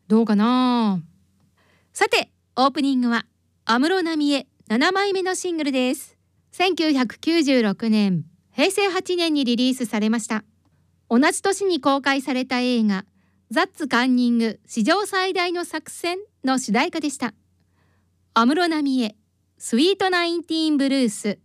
どうかな。さてオープニングは安室奈美恵7枚目のシングルです。1996年平成8年にリリースされました。同じ年に公開された映画ザッツカンニング史上最大の作戦の主題歌でした。安室奈美恵スイートナインティーンブルース。